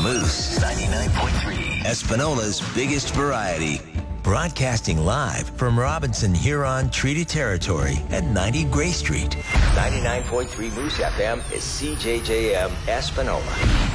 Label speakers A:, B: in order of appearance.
A: Moose 99.3, Espanola's biggest variety. Broadcasting live from Robinson Huron Treaty Territory at 90 Gray Street. 99.3 Moose FM is CJJM Espanola.